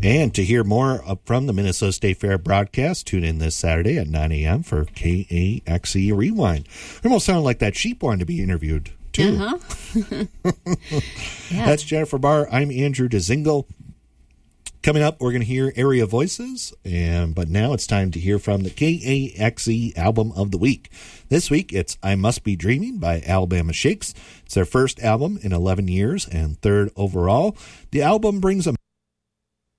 And to hear more from the Minnesota State Fair broadcast, tune in this Saturday at 9 a.m. for KAXE Rewind. It almost sounded like that sheep wanted to be interviewed, too. Yeah. That's Jennifer Barr. I'm Andrew DeZingle. Coming up, we're going to hear Area Voices, but now it's time to hear from the KAXE Album of the Week. This week, it's I Must Be Dreaming by Alabama Shakes. It's their first album in 11 years and third overall. The album brings a